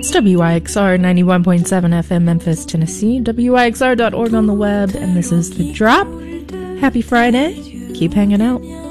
It's WYXR 91.7 FM Memphis, Tennessee, WYXR.org on the web, and this is The Drop. Happy Friday. Keep hanging out.